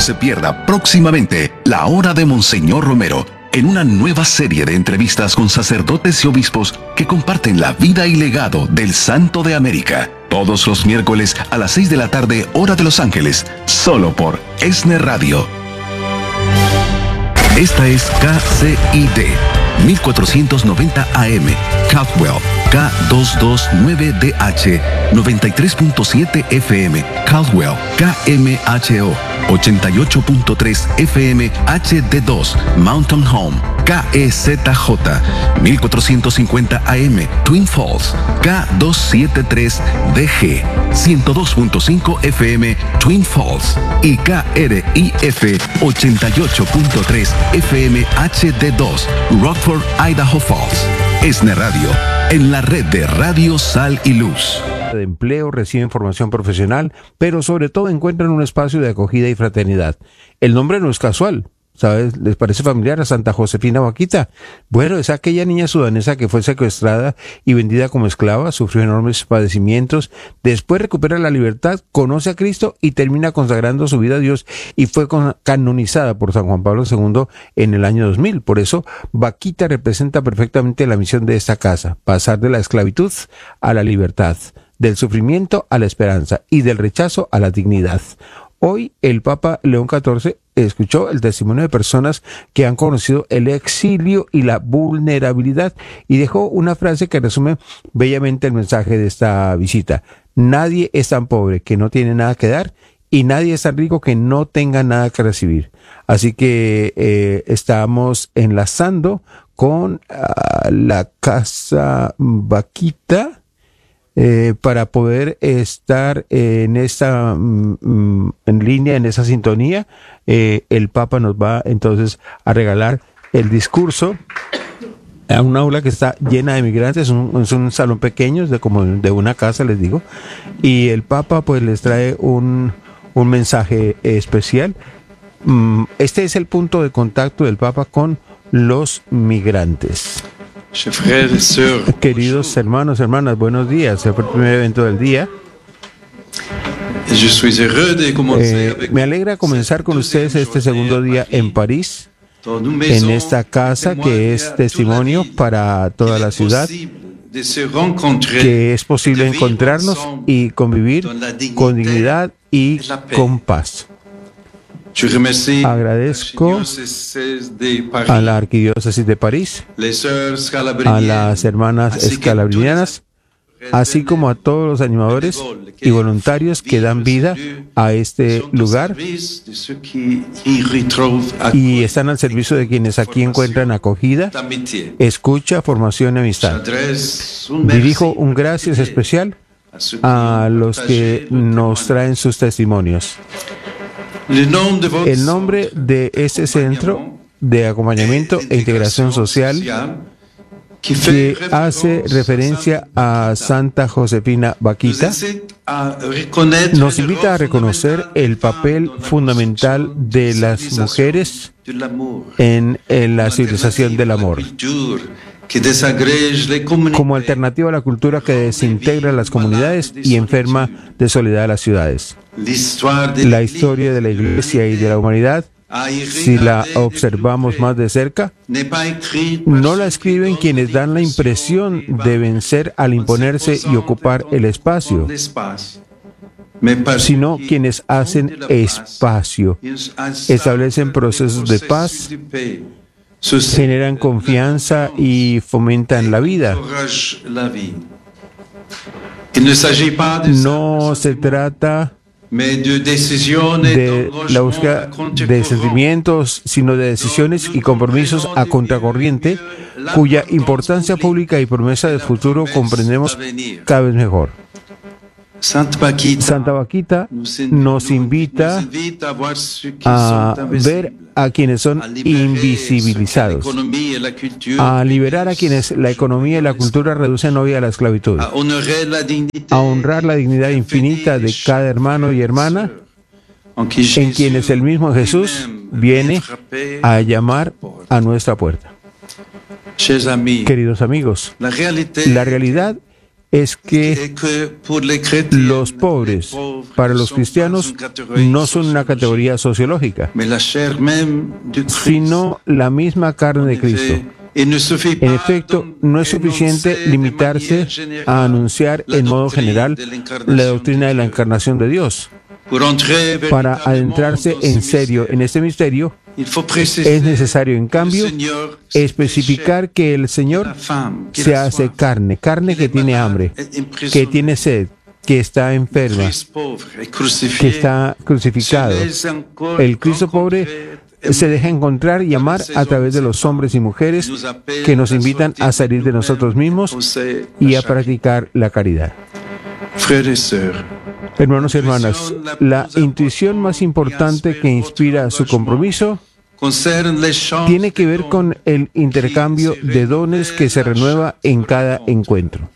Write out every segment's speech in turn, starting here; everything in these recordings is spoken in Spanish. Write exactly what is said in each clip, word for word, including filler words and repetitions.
se pierda próximamente La Hora de Monseñor Romero, en una nueva serie de entrevistas con sacerdotes y obispos que comparten la vida y legado del Santo de América. Todos los miércoles a las seis de la tarde, hora de Los Ángeles, solo por ESNE Radio. Esta es K C I D, mil cuatrocientos noventa A M, Caldwell, K doscientos veintinueve D H, noventa y tres punto siete F M, Caldwell, K M H O, ochenta y ocho punto tres F M H D dos, Mountain Home, K E Z J, mil cuatrocientos cincuenta A M, Twin Falls, K doscientos setenta y tres D G, ciento dos punto cinco F M, Twin Falls, y K R I F ochenta y ocho punto tres F M H D dos, Rockford, Idaho Falls. ESNE Radio, en la red de Radio Sal y Luz. De empleo, reciben formación profesional, pero sobre todo encuentran un espacio de acogida y fraternidad. El nombre no es casual, ¿sabes? ¿Les parece familiar a Santa Josefina Vaquita? Bueno, es aquella niña sudanesa que fue secuestrada y vendida como esclava, sufrió enormes padecimientos, después recupera la libertad, conoce a Cristo y termina consagrando su vida a Dios y fue canonizada por San Juan Pablo segundo en el año dos mil. Por eso, Vaquita representa perfectamente la misión de esta casa, pasar de la esclavitud a la libertad, del sufrimiento a la esperanza y del rechazo a la dignidad. Hoy el Papa León catorce escuchó el testimonio de personas que han conocido el exilio y la vulnerabilidad y dejó una frase que resume bellamente el mensaje de esta visita. Nadie es tan pobre que no tiene nada que dar y nadie es tan rico que no tenga nada que recibir. Así que eh, estamos enlazando con uh, la Casa Vaquita, Eh, para poder estar en esta mm, en línea, en esa sintonía. Eh, el Papa nos va entonces a regalar el discurso a un aula que está llena de migrantes. Es un, es un salón pequeño, es de como de una casa, les digo, y el Papa pues les trae un, un mensaje especial. Mm, este es el punto de contacto del Papa con los migrantes. Queridos hermanos, hermanas, buenos días. Es el primer evento del día. Eh, me alegra comenzar con ustedes este segundo día en París, en esta casa que es testimonio para toda la ciudad, que es posible encontrarnos y convivir con dignidad y con paz. Agradezco a la Arquidiócesis de París, a las hermanas escalabrinianas, así como a todos los animadores y voluntarios que dan vida a este lugar y están al servicio de quienes aquí encuentran acogida, escucha, formación y amistad. Dirijo un gracias especial a los que nos traen sus testimonios. El nombre de este centro de acompañamiento e integración social, que hace referencia a Santa Josefina Vaquita, nos invita a reconocer el papel fundamental de las mujeres en, en la civilización del amor, como alternativa a la cultura que desintegra las comunidades y enferma de soledad a las ciudades. La historia de la Iglesia y de la humanidad, si la observamos más de cerca, no la escriben quienes dan la impresión de vencer al imponerse y ocupar el espacio, sino quienes hacen espacio, establecen procesos de paz, generan confianza y fomentan la vida. No se trata de la búsqueda de sentimientos, sino de decisiones y compromisos a contracorriente, cuya importancia pública y promesa de futuro comprendemos cada vez mejor. Santa Vaquita nos invita a ver a quienes son invisibilizados, a liberar a quienes la economía y la cultura reducen hoy a la esclavitud, a honrar la dignidad infinita de cada hermano y hermana, en quienes el mismo Jesús viene a llamar a nuestra puerta. Queridos amigos, la realidad es que los pobres para los cristianos no son una categoría sociológica, sino la misma carne de Cristo. En efecto, no es suficiente limitarse a anunciar en modo general la doctrina de la encarnación de Dios. Para adentrarse en serio en este misterio, es necesario, en cambio, especificar que el Señor se hace carne, carne que tiene hambre, que tiene sed, que está enferma, que está crucificado. El Cristo pobre se deja encontrar y amar a través de los hombres y mujeres que nos invitan a salir de nosotros mismos y a practicar la caridad. Hermanos y hermanas, la intuición más importante que inspira su compromiso tiene que ver con el intercambio de dones que se renueva en cada encuentro.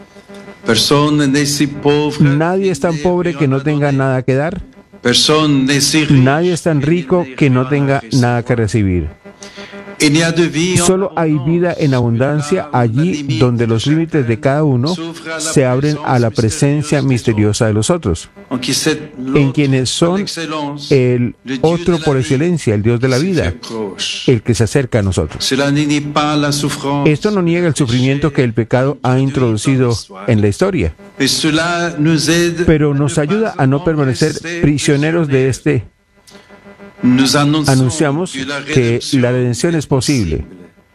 Nadie es tan pobre que no tenga nada que dar. Nadie es tan rico que no tenga nada que recibir. Solo hay vida en abundancia allí donde los límites de cada uno se abren a la presencia misteriosa de los otros, en quienes son el otro por excelencia, el Dios de la vida, el que se acerca a nosotros. Esto no niega el sufrimiento que el pecado ha introducido en la historia, pero nos ayuda a no permanecer prisioneros de este. Anunciamos que la redención es posible,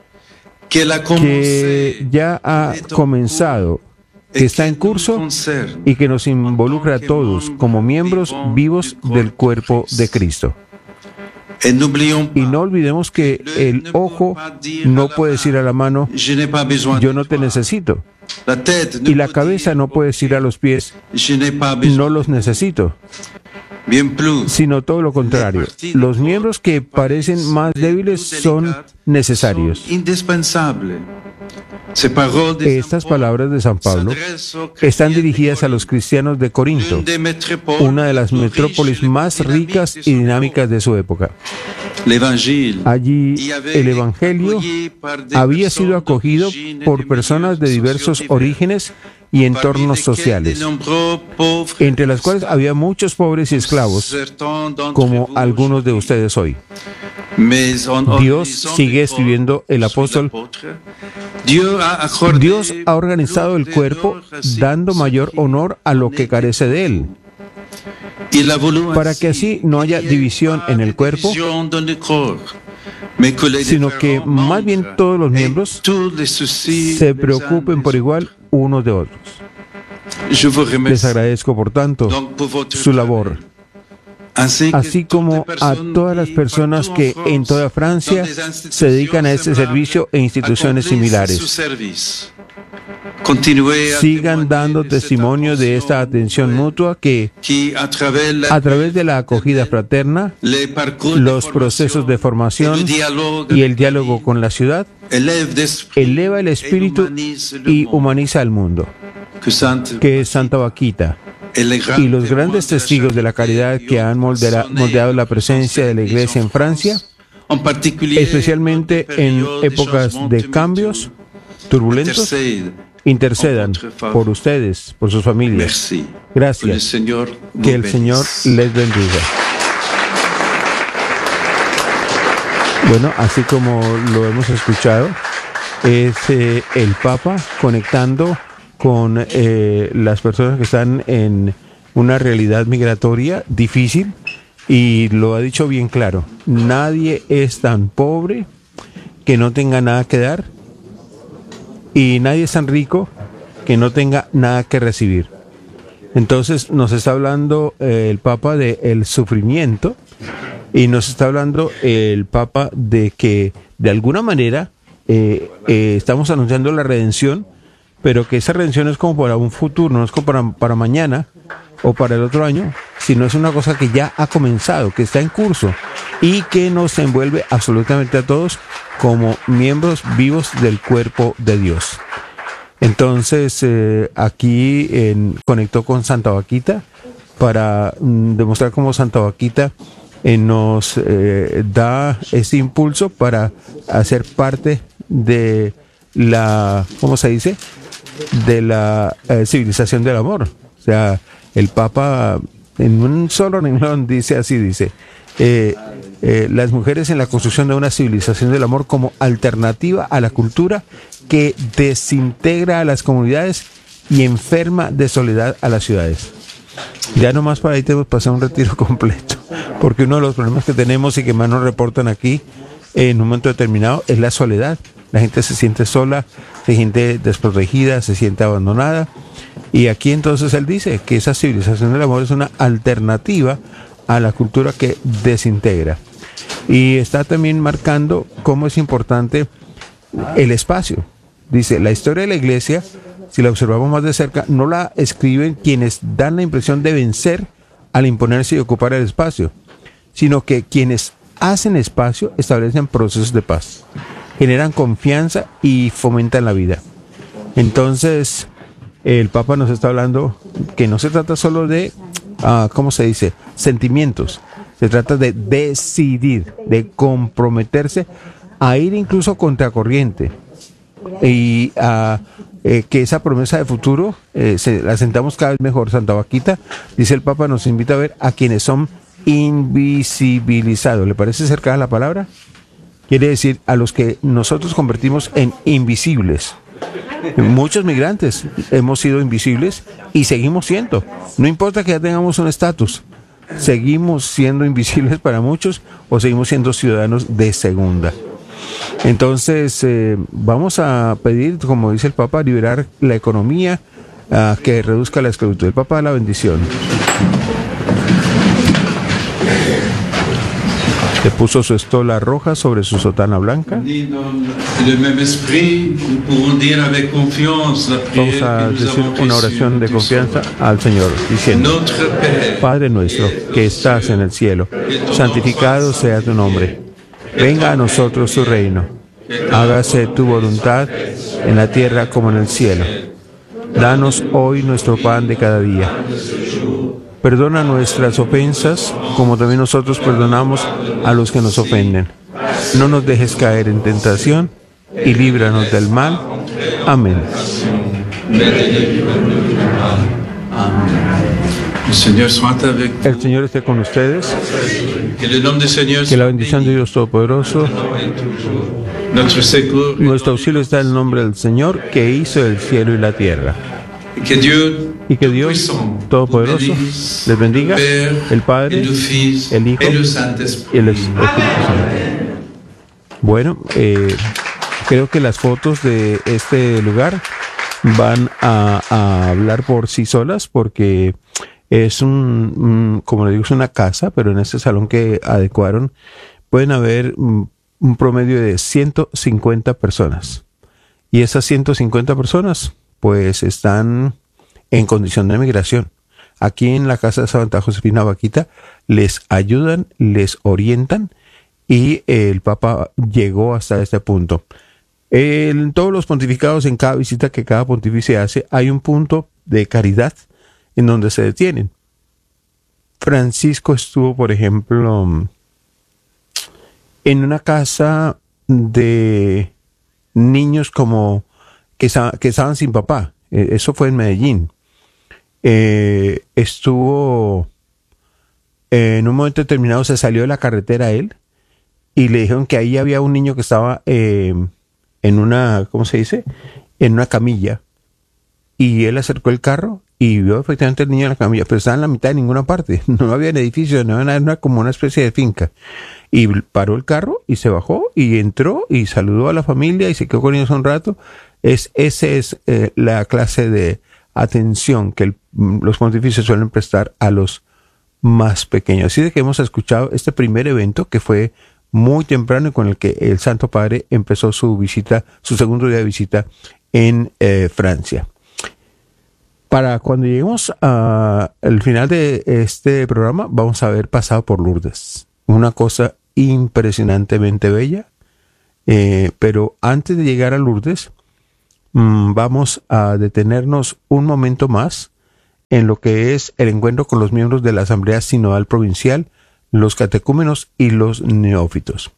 que ya ha comenzado, que está en curso y que nos involucra a todos como miembros vivos del cuerpo de Cristo. Y no olvidemos que el ojo no puede decir a la mano, yo no te necesito. Y la cabeza no puede decir a los pies, no los necesito. Sino todo lo contrario. Los miembros que parecen más débiles son necesarios. Estas palabras de San Pablo están dirigidas a los cristianos de Corinto, una de las metrópolis más ricas y dinámicas de su época. Allí el Evangelio había sido acogido por personas de diversos orígenes y entornos sociales, entre las cuales había muchos pobres y esclavos, como algunos de ustedes hoy. Dios, sigue escribiendo el apóstol, Dios ha organizado el cuerpo dando mayor honor a lo que carece de él, para que así no haya división en el cuerpo, sino que más bien todos los miembros se preocupen por igual unos de otros. Les agradezco, por tanto, su labor, así como a todas las personas que en toda Francia se dedican a este servicio e instituciones similares. Sigan dando testimonio de esta atención mutua que, a través de la acogida fraterna, los procesos de formación y el diálogo con la ciudad, eleva el espíritu y humaniza al mundo, que es Santa Vaquita y los grandes testigos de la caridad que han moldera, moldeado la presencia de la Iglesia en Francia, especialmente en épocas de cambios turbulentos, intercedan por ustedes, por sus familias. Gracias. Que el Señor les bendiga. Bueno, así como lo hemos escuchado, es eh, el Papa conectando con eh, las personas que están en una realidad migratoria difícil, y lo ha dicho bien claro: nadie es tan pobre que no tenga nada que dar, y nadie es tan rico que no tenga nada que recibir. Entonces nos está hablando eh, el Papa de el sufrimiento, y nos está hablando eh, el Papa de que de alguna manera eh, eh, estamos anunciando la redención, pero que esa redención es como para un futuro, no es como para, para mañana o para el otro año, sino es una cosa que ya ha comenzado, que está en curso y que nos envuelve absolutamente a todos como miembros vivos del cuerpo de Dios. Entonces, eh, aquí en, conectó con Santa Vaquita para mm, demostrar cómo Santa Vaquita eh, nos eh, da ese impulso para hacer parte de la, ¿cómo se dice? de la eh, civilización del amor. O sea, el Papa en un solo renglón dice así, dice, eh, eh, las mujeres en la construcción de una civilización del amor como alternativa a la cultura que desintegra a las comunidades y enferma de soledad a las ciudades. Ya nomás para ahí tenemos que pasar un retiro completo, porque uno de los problemas que tenemos y que más nos reportan aquí en un momento determinado es la soledad. La gente se siente sola, se siente desprotegida, se siente abandonada. Y aquí entonces él dice que esa civilización del amor es una alternativa a la cultura que desintegra. Y está también marcando cómo es importante el espacio. Dice, la historia de la iglesia, si la observamos más de cerca, no la escriben quienes dan la impresión de vencer al imponerse y ocupar el espacio, sino que quienes hacen espacio establecen procesos de paz, generan confianza y fomentan la vida. Entonces, el Papa nos está hablando que no se trata solo de, uh, ¿cómo se dice?, sentimientos. Se trata de decidir, de comprometerse a ir incluso contracorriente. Y uh, eh, que esa promesa de futuro eh, se, la sentamos cada vez mejor. Santa Vaquita, dice el Papa, nos invita a ver a quienes son invisibilizados. ¿Le parece cercana la palabra? Quiere decir a los que nosotros convertimos en invisibles. Muchos migrantes hemos sido invisibles y seguimos siendo. No importa que ya tengamos un estatus, seguimos siendo invisibles para muchos o seguimos siendo ciudadanos de segunda. Entonces, eh, vamos a pedir, como dice el Papa, liberar la economía, uh, que reduzca la esclavitud. El Papa da la bendición. Le puso su estola roja sobre su sotana blanca. Vamos a decir una oración de confianza al Señor, diciendo: Padre nuestro, que estás en el cielo, santificado sea tu nombre. Venga a nosotros tu reino. Hágase tu voluntad en la tierra como en el cielo. Danos hoy nuestro pan de cada día. Perdona nuestras ofensas, como también nosotros perdonamos a los que nos ofenden. No nos dejes caer en tentación y líbranos del mal. Amén. El Señor esté con ustedes. Que la bendición de Dios Todopoderoso, nuestro auxilio está en el nombre del Señor, que hizo el cielo y la tierra. Y que Dios Todopoderoso les bendiga, el Padre, el Hijo y el Espíritu Santo. Bueno, eh, creo que las fotos de este lugar van a, a hablar por sí solas, porque es un, un, como le digo, es una casa, pero en este salón que adecuaron pueden haber un, un promedio de ciento cincuenta personas. Y esas ciento cincuenta personas pues están en condición de migración. Aquí en la casa de Santa Josefina Vaquita les ayudan, les orientan, y el Papa llegó hasta este punto. En todos los pontificados, en cada visita que cada pontífice hace, hay un punto de caridad en donde se detienen. Francisco estuvo, por ejemplo, en una casa de niños como que, que estaban sin papá. Eso fue en Medellín. Eh, estuvo eh, en un momento determinado, se salió de la carretera él y le dijeron que ahí había un niño que estaba eh, en una, ¿cómo se dice? En una camilla. Y él acercó el carro y vio efectivamente el niño en la camilla, pero estaba en la mitad de ninguna parte. No había edificios, no había nada, era como una especie de finca. Y paró el carro y se bajó y entró y saludó a la familia y se quedó con ellos un rato. Es, ese es eh, la clase de atención que el, los pontífices suelen prestar a los más pequeños. Así de que hemos escuchado este primer evento que fue muy temprano y con el que el Santo Padre empezó su visita, su segundo día de visita en eh, Francia. Para cuando lleguemos al final de este programa, vamos a haber pasado por Lourdes. Una cosa impresionantemente bella. Eh, pero antes de llegar a Lourdes, mmm, vamos a detenernos un momento más en lo que es el encuentro con los miembros de la Asamblea Sinodal Provincial, los catecúmenos y los neófitos.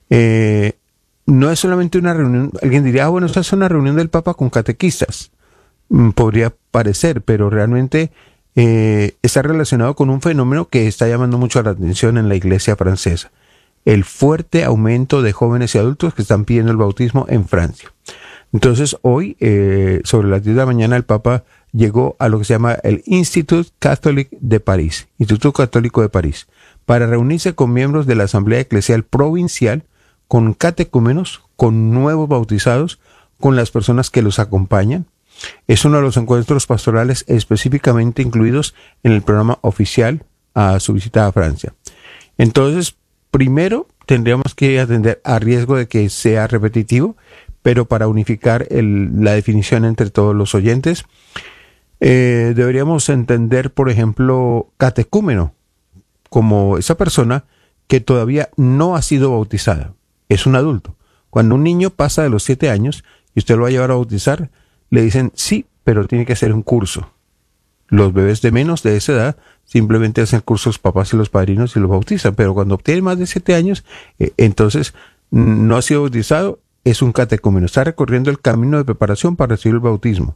Eh, no es solamente una reunión, alguien diría, ah, bueno, esta es una reunión del Papa con catequistas. mm, podría parecer, pero realmente eh, está relacionado con un fenómeno que está llamando mucho la atención en la iglesia francesa: el fuerte aumento de jóvenes y adultos que están pidiendo el bautismo en Francia. Entonces hoy, eh, sobre las diez de la mañana, el Papa llegó a lo que se llama el Institut Catholique de París, Instituto Católico de París, para reunirse con miembros de la Asamblea Eclesial Provincial, con catecúmenos, con nuevos bautizados, con las personas que los acompañan. Es uno de los encuentros pastorales específicamente incluidos en el programa oficial a su visita a Francia. Entonces, primero tendríamos que atender a riesgo de que sea repetitivo, pero para unificar el, la definición entre todos los oyentes, eh, deberíamos entender, por ejemplo, catecúmeno como esa persona que todavía no ha sido bautizada, es un adulto. Cuando un niño pasa de los siete años y usted lo va a llevar a bautizar, le dicen sí, pero tiene que hacer un curso. Los bebés de menos de esa edad simplemente hacen cursos papás y los padrinos y los bautizan, pero cuando obtiene más de siete años, eh, entonces no ha sido bautizado, es un catecúmeno, está recorriendo el camino de preparación para recibir el bautismo.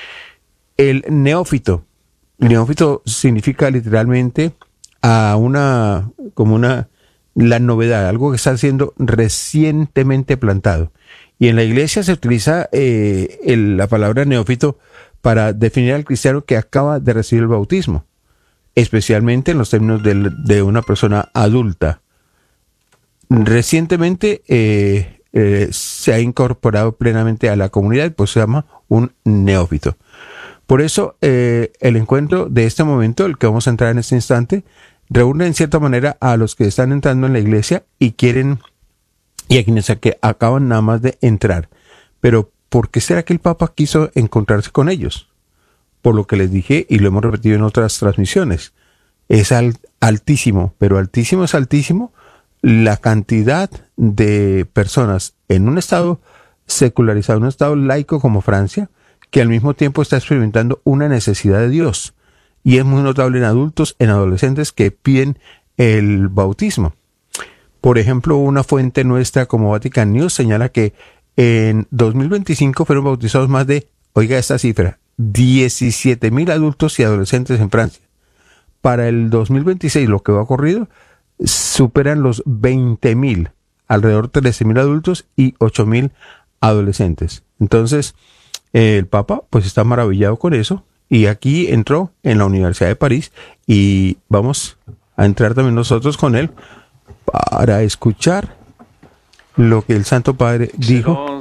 El neófito, el neófito significa literalmente a una, como una, la novedad, algo que está siendo recientemente plantado. Y en la iglesia se utiliza eh, el, la palabra neófito para definir al cristiano que acaba de recibir el bautismo, especialmente en los términos de, de una persona adulta. Recientemente eh, eh, se ha incorporado plenamente a la comunidad, pues se llama un neófito. Por eso eh, el encuentro de este momento, el que vamos a entrar en este instante, reúne en cierta manera a los que están entrando en la iglesia y quieren, y a quienes que acaban nada más de entrar. Pero ¿por qué será que el Papa quiso encontrarse con ellos? Por lo que les dije y lo hemos repetido en otras transmisiones, es al, altísimo, pero altísimo es altísimo la cantidad de personas en un estado secularizado, un estado laico como Francia, que al mismo tiempo está experimentando una necesidad de Dios. Y es muy notable en adultos, en adolescentes que piden el bautismo. Por ejemplo, una fuente nuestra como Vatican News señala que en dos mil veinticinco fueron bautizados más de, oiga esta cifra, diecisiete mil adultos y adolescentes en Francia. Para el dos mil veintiséis, lo que va ocurrido, superan los veinte mil, alrededor de trece mil adultos y ocho mil adolescentes. Entonces, eh, el Papa pues está maravillado con eso. Y aquí entró en la Universidad de París y vamos a entrar también nosotros con él para escuchar lo que el Santo Padre dijo.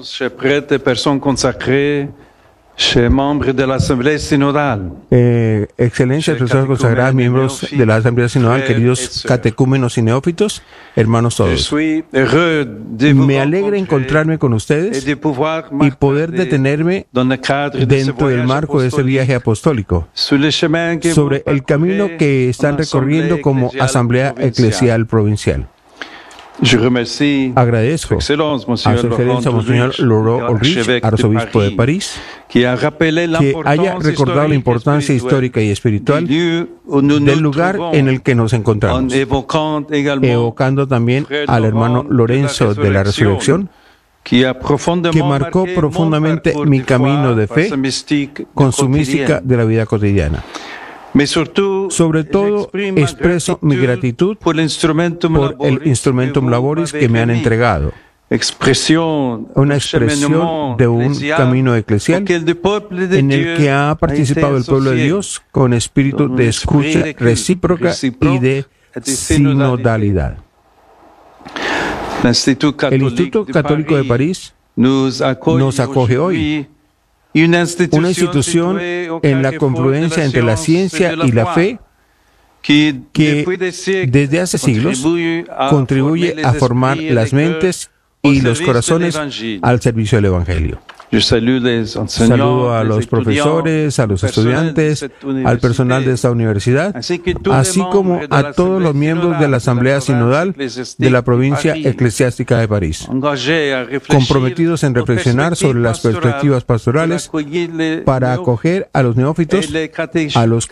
Eh, excelencia, personas consagradas, miembros de la Asamblea Sinodal, queridos catecúmenos y neófitos, hermanos todos. Me alegra encontrarme con ustedes y poder detenerme dentro del marco de este viaje apostólico sobre el camino que están recorriendo como Asamblea Eclesial Provincial. Agradezco a Su Excelencia Monseñor Laurent Ulrich, arzobispo de París, que haya recordado la importancia histórica y espiritual del lugar en el que nos encontramos, evocando también al hermano Lorenzo de la Resurrección, que marcó profundamente mi camino de fe con su mística de la vida cotidiana. Sobre todo, expreso mi gratitud por el Instrumentum Laboris que me han entregado, una expresión de un camino eclesial en el que ha participado el pueblo de Dios con espíritu de escucha recíproca y de sinodalidad. El Instituto Católico de París nos acoge hoy, una institución en la confluencia entre la ciencia y la fe que desde hace siglos contribuye a formar las mentes y los corazones al servicio del Evangelio. Saludo a los profesores, a los estudiantes, al personal de esta universidad, así como a todos los miembros de la Asamblea Sinodal de la provincia eclesiástica de París, comprometidos en reflexionar sobre las perspectivas pastorales para acoger a los neófitos, a los